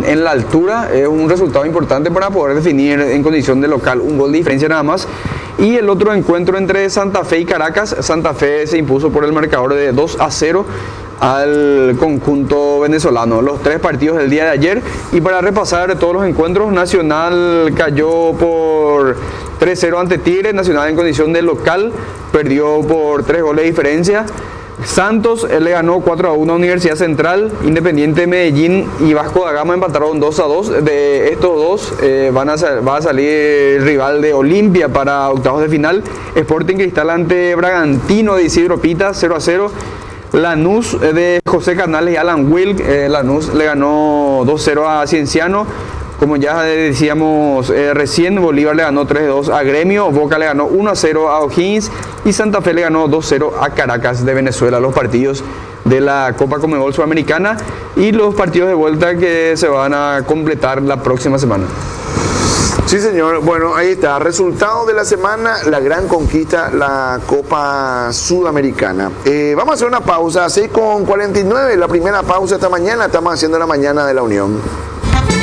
en la altura. Es un resultado importante para poder definir en condición de local un gol de diferencia nada más. Y el otro encuentro entre Santa Fe y Caracas. Santa Fe se impuso por el marcador de 2-0 al conjunto venezolano. Los 3 partidos del día de ayer. Y para repasar todos los encuentros, Nacional cayó por 3-0 ante Tigre. Nacional en condición de local perdió por 3 goles de diferencia. Santos le ganó 4-1 a Universidad Central. Independiente Medellín y Vasco da Gama empataron 2-2. De estos dos va a salir rival de Olimpia para octavos de final. Sporting Cristal ante Bragantino de Isidro Pita 0-0. Lanús de José Canales y Alan Wilk. Lanús le ganó 2-0 a Cienciano. Como ya decíamos recién, Bolívar le ganó 3-2 a Gremio, Boca le ganó 1-0 a O'Higgins y Santa Fe le ganó 2-0 a Caracas de Venezuela. Los partidos de la Copa Conmebol Sudamericana y los partidos de vuelta que se van a completar la próxima semana. Sí, señor. Bueno, ahí está. Resultado de la semana, la gran conquista, la Copa Sudamericana. Vamos a hacer una pausa, 6:49, la primera pausa esta mañana. Estamos haciendo la mañana de la Unión.